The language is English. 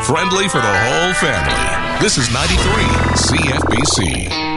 friendly for the whole family. This is 93 CFBC.